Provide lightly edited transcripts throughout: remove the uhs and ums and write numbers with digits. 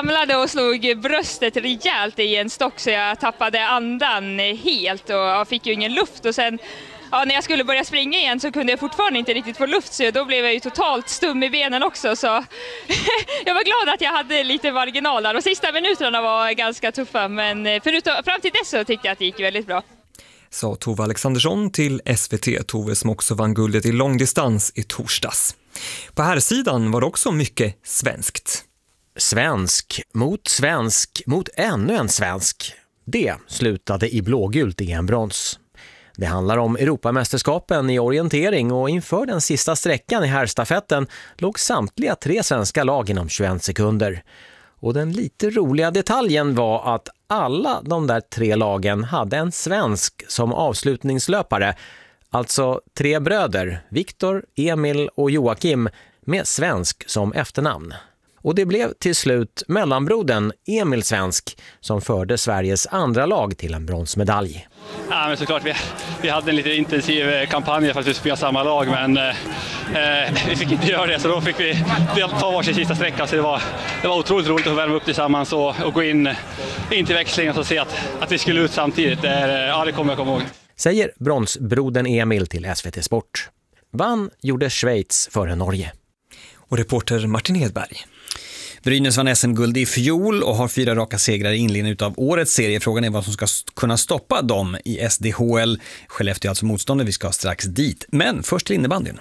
ramlade och slog bröstet rejält i en stock så jag tappade andan helt och jag fick ju ingen luft. Och sen när jag skulle börja springa igen så kunde jag fortfarande inte riktigt få luft, så då blev jag ju totalt stum i benen också. Så jag var glad att jag hade lite marginaler. De sista minuterna var ganska tuffa, men fram till dess så tyckte jag att det gick väldigt bra. Sa Tove Alexandersson till SVT, Tove som också vann guldet i långdistans i torsdags. På här sidan var det också mycket svenskt. Svensk mot ännu en svensk. Det slutade i blågult EM-brons. Det handlar om Europamästerskapen i orientering och inför den sista sträckan i herrstafetten låg samtliga 3 svenska lag inom 21 sekunder. Och den lite roliga detaljen var att alla de där 3 lagen hade en svensk som avslutningslöpare. Alltså 3 bröder, Viktor, Emil och Joakim, med svensk som efternamn. Och det blev till slut mellanbrodern Emil Svensk som förde Sveriges andra lag till en bronsmedalj. Ja, men såklart, vi hade en lite intensiv kampanj för att vi skulle spela samma lag, men vi fick inte göra det, så då fick vi ta varsin sista sträcka. Så det var otroligt roligt att värma upp tillsammans och gå in till växlingen och se att vi skulle ut samtidigt. Det kommer jag komma ihåg. Säger bronsbrodern Emil till SVT Sport. Vann gjorde Schweiz före Norge. Och reporter Martin Hedberg. Brynäs vann SM-guld i fjol och har 4 raka segrar i inledningen av årets serie. Frågan är vad som ska kunna stoppa dem i SDHL. Skellefteå är alltså motståndare, vi ska strax dit. Men först till innebandyn.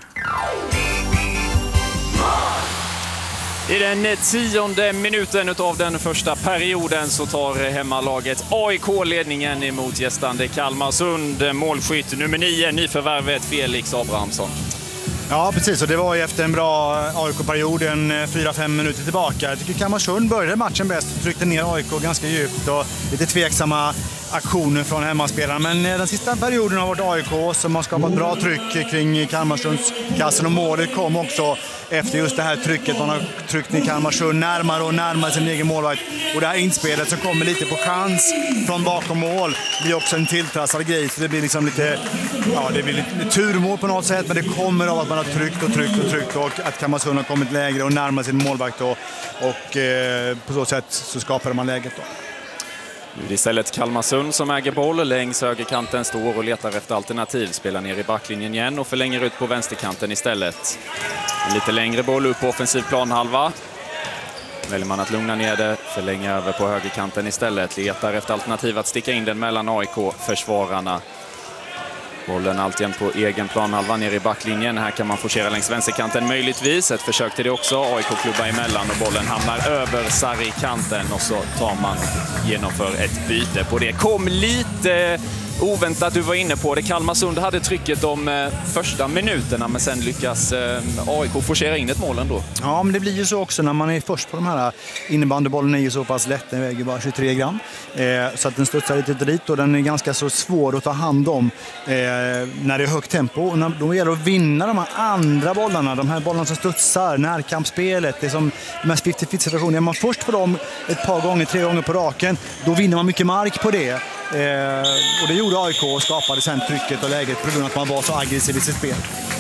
I den 10:e minuten av den första perioden så tar hemmalaget AIK ledningen emot gästande Kalmarsund. Målskytt nummer 9, nyförvärvet Felix Abrahamsson. Ja, precis. Och det var ju efter en bra AIK-period, 4-5 minuter tillbaka. Jag tycker Kalmarsund började matchen bäst, tryckte ner AIK ganska djupt och lite tveksamma aktioner från hemmaspelarna. Men den sista perioden har varit AIK som har skapat bra tryck kring Kalmarsunds kassen, och målet kom också efter just det här trycket. Man har tryckt ner Kalmarsund närmare och närmare sin egen målvakt. Och det här inspelet som kommer lite på chans från bakom mål blir också en tilltrassad grej. Så det blir liksom lite, det blir lite turmål på något sätt, men det kommer av att man har tryckt och att Kalmarsund har kommit lägre och närmare sin målvakt då. Och på så sätt så skapar man läget då. Nu är det istället Kalmarsund som äger boll. Längs högerkanten står och letar efter alternativ. Spelar ner i backlinjen igen och förlänger ut på vänsterkanten istället. En lite längre boll upp på offensiv planhalva. Väljer man att lugna ner det, förlänga över på högerkanten istället. Letar efter alternativ att sticka in den mellan AIK-försvararna. Bollen alltid på egen planhalva ner i backlinjen. Här kan man forcera längs vänsterkanten möjligtvis. Ett försök till det också. AIK-klubba emellan och bollen hamnar över sargkanten. Och så tar man genomför ett byte på det. Kom lite oväntat, du var inne på det. Kalmarsund hade trycket de första minuterna, men sen lyckas AIK forcera in ett mål ändå. Ja, men det blir ju så också när man är först på de här. Innebandybollen är ju så pass lätt, den väger bara 23 gram. Så att den studsar lite dit och den är ganska så svår att ta hand om när det är högt tempo. Och då gäller det att vinna de här andra bollarna, de här bollarna som studsar, närkampsspelet. Det är som de här 50-50-situationerna. Är man först på dem ett par gånger, 3 gånger på raken, då vinner man mycket mark på det. Och det gjorde AIK och skapade sen trycket och läget på grund av att man var så aggressiv i sitt spel.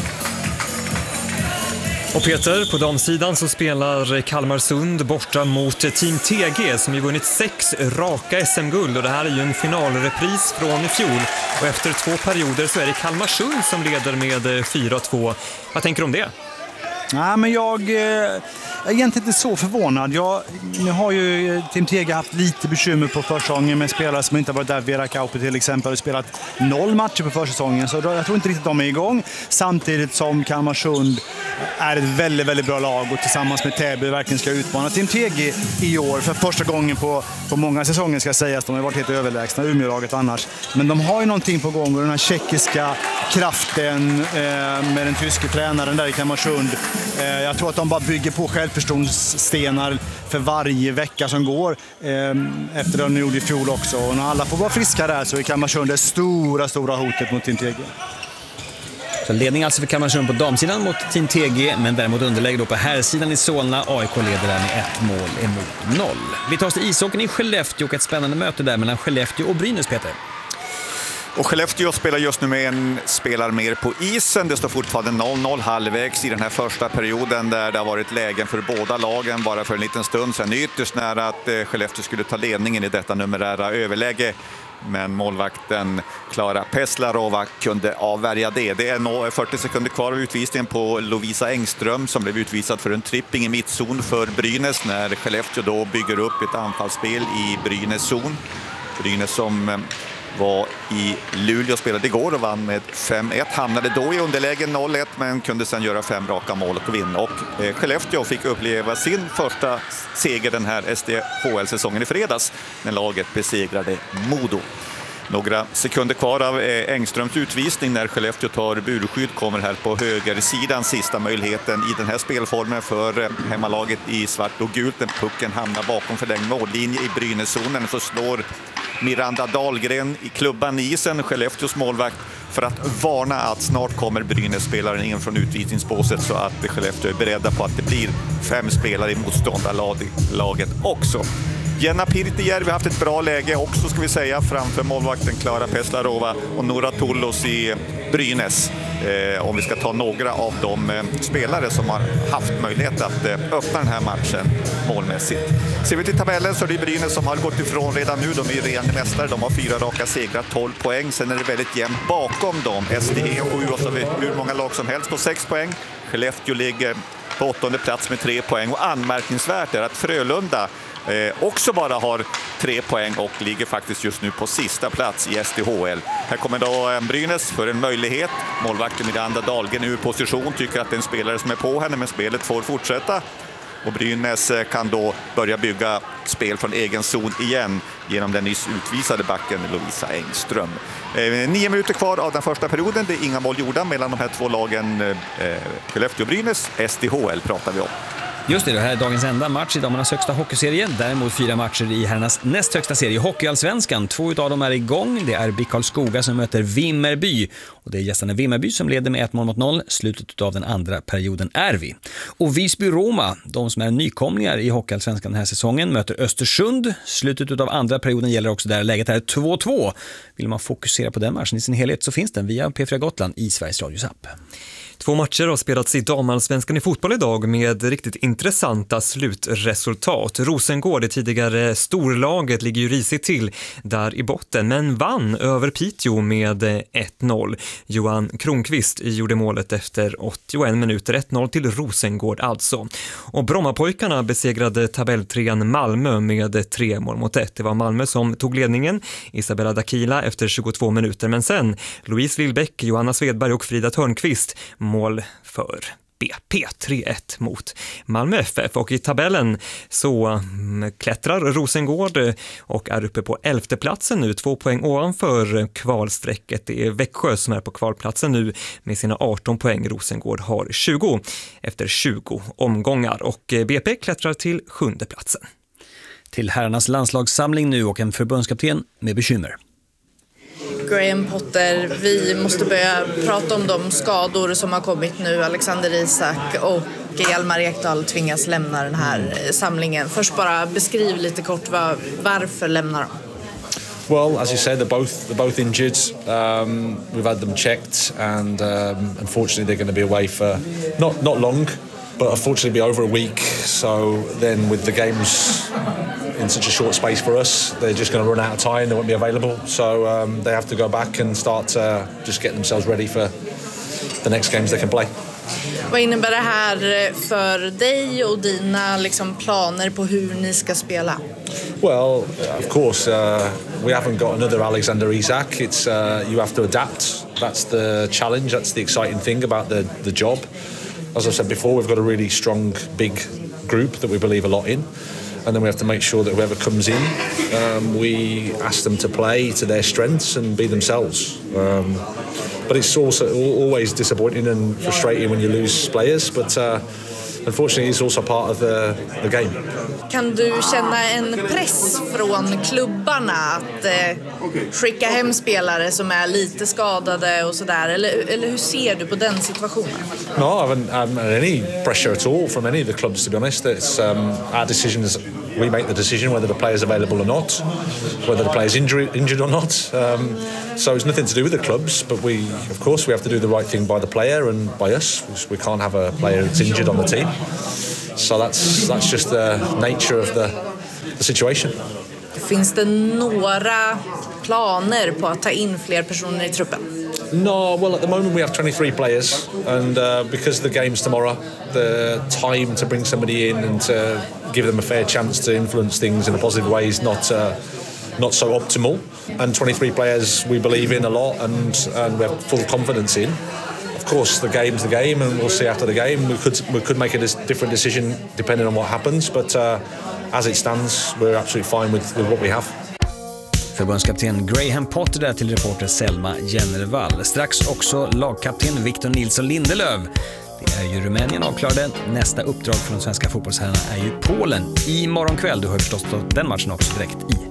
Och Peter, på damsidan så spelar Kalmarsund borta mot Team TG som ju vunnit 6 raka SM-guld, och det här är ju en finalrepris från i fjol. Och efter 2 perioder så är det Kalmarsund som leder med 4-2. Vad tänker du om det? Nej, men jag är egentligen inte så förvånad. Nu har ju Team TG haft lite bekymmer på försäsongen med spelare som inte har varit där. Vera Kauppi till exempel har spelat 0 matcher på försäsongen, så jag tror inte riktigt de är igång. Samtidigt som Kalmarsund är ett väldigt, väldigt bra lag och tillsammans med Täby verkligen ska utmana Team TG i år för första gången på många säsonger, ska sägas. De har varit helt överlägsna, Umeålaget annars. Men de har ju någonting på gång, och den här tjeckiska kraften med den tyske tränaren där i Kalmarsund. Jag tror att de bara bygger på självförståndsstenar för varje vecka som går, efter det de gjorde i fjol också. Och när alla får vara friska där så är Kalmarsund det stora hotet mot Team TG. Så ledning alltså för Kalmarsund på damsidan mot Team TG, men däremot underläge då på herrsidan i Solna. AIK leder där med 1 mål emot 0. Vi tar oss till ishockeyn i Skellefteå och ett spännande möte där mellan Skellefteå och Brynäs, Peter. Och Skellefteå spelar just nu med en spelare mer på isen. Det står fortfarande 0-0 halvvägs i den här första perioden där det har varit lägen för båda lagen bara för en liten stund sedan. Ytterst nära att Skellefteå skulle ta ledningen i detta numerära överläge. Men målvakten Klara Peslarova kunde avvärja det. Det är nog 40 sekunder kvar av utvisningen på Lovisa Engström som blev utvisad för en tripping i mittzon för Brynäs när Skellefteå då bygger upp ett anfallsspel i Brynäs zon. Brynäs som var i Luleå, spelade igår och vann med 5-1. Hamnade då i underläge 0-1 men kunde sedan göra 5 raka mål och vinna. Och Skellefteå fick uppleva sin första seger den här SDHL-säsongen i fredags när laget besegrade Modo. Några sekunder kvar av Engströms utvisning när Skellefteå tar burskydd kommer här på högersidan. Sista möjligheten i den här spelformen för hemmalaget i svart och gult. Den pucken hamnar bakom förlängd mållinje i Brynäszonen så slår Miranda Dahlgren i klubban i isen, Skellefteås målvakt, för att varna att snart kommer Brynäs-spelaren in från utvisningsbåset så att Skellefteå är beredda på att det blir 5 spelare i motståndarlaget också. Jenna Pirtijärvi har haft ett bra läge också ska vi säga framför målvakten Klara Peslarova och Nora Tullos i Brynäs. Om vi ska ta några av de spelare som har haft möjlighet att öppna den här matchen målmässigt. Ser vi till tabellen så är det Brynäs som har gått ifrån redan nu. De är ju regerande mästare, de har 4 raka segrar, 12 poäng. Sen är det väldigt jämnt bakom dem. SDE och USA hur många lag som helst på 6 poäng. Skellefteå ligger på 8:e plats med 3 poäng och anmärkningsvärt är att Frölunda också bara har 3 poäng och ligger faktiskt just nu på sista plats i SDHL. Här kommer då Brynäs för en möjlighet. Målvakten Miranda Dahlgren ur position tycker att det är en spelare som är på henne men spelet får fortsätta. Och Brynäs kan då börja bygga spel från egen zon igen genom den nyss utvisade backen Lovisa Engström. 9 minuter kvar av den första perioden. Det är inga mål gjorda mellan de här två lagen. Skellefteå och Brynäs, SDHL pratar vi om. Just det här är dagens enda match i damernas högsta hockeyserie. Däremot 4 matcher i herrarnas näst högsta serie, Hockeyallsvenskan. 2 av dem är igång. Det är BIK Karlskoga som möter Vimmerby. Och det är gästarna Vimmerby som leder med 1-0. Slutet av den andra perioden är vi. Och Visby-Roma, de som är nykomlingar i Hockeyallsvenskan den här säsongen, möter Östersund. Slutet av andra perioden gäller också där läget är 2-2. Vill man fokusera på den matchen i sin helhet så finns den via P4 Gotland i Sveriges Radios app. 2 matcher har spelats i damallsvenskan i fotboll idag med riktigt intressanta slutresultat. Rosengård, det tidigare storlaget, ligger ju risigt till där i botten men vann över Piteå med 1-0. Johan Kronqvist gjorde målet efter 81 minuter, 1-0 till Rosengård alltså. Och Brommapojkarna besegrade tabelltrean Malmö med 3-1. Det var Malmö som tog ledningen, Isabella Dakila efter 22 minuter men sen Louise Lillbäck, Johanna Svedberg och Frida Törnqvist mål för BP 3-1 mot Malmö FF. Och i tabellen så klättrar Rosengård och är uppe på 11:e platsen nu, 2 poäng ovanför kvalsträcket. Det är Växjö som är på kvalplatsen nu med sina 18 poäng. Rosengård har 20 efter 20 omgångar och BP klättrar till 7:e platsen. Till herrarnas landslagssamling nu och en förbundskapten med bekymmer. Graham Potter, vi måste börja prata om de skador som har kommit nu. Alexander Isak och Hjalmar Ekdal tvingas lämna den här samlingen. Först bara beskriv lite kort varför lämnar de? Well, as you said, they're both injured. We've had them checked, and unfortunately, they're going to be away for not long, but unfortunately, be over a week. So then, with the games in such a short space for us, they're just going to run out of time. They won't be available, so they have to go back and start just get themselves ready for the next games they can play. Vad innebär det här för dig och dina planer på hur ni ska spela? Well, of course, we haven't got another Alexander Isak. It's you have to adapt. That's the challenge. That's the exciting thing about the job. As I said before, we've got a really strong, big group that we believe a lot in. And then we have to make sure that whoever comes in, we ask them to play to their strengths and be themselves. But it's also always disappointing and frustrating when you lose players. But unfortunately, it's also part of the game. Kan du känna en press från klubbarna att skicka hem spelare som är lite skadade och sådär? Eller hur ser du på den situationen? No, I haven't had any pressure at all from any of the clubs, to be honest. It's our decision we make the decision whether the player's available or not, whether the player's injured or not. So it's nothing to do with the clubs, but of course we have to do the right thing by the player and by us. We can't have a player that's injured on the team. So that's just the nature of the situation. Finns det några planer på att ta in fler personer i truppen? No, well, at the moment we have 23 players, and because of the games tomorrow, the time to bring somebody in and to give them a fair chance to influence things in a positive way is not so optimal. And 23 players we believe in a lot, and we have full confidence in. Of course, the game's the game, and we'll see after the game. We could make a different decision depending on what happens, but as it stands, we're absolutely fine with what we have. Förbundskapten Graham Potter där till reporter Selma Jennervall. Strax också lagkapten Victor Nilsson Lindelöf. Det är ju Rumänien avklarade. Nästa uppdrag för de svenska fotbollsherrarna är ju Polen i morgon kväll. Du har förstås den matchen också direkt i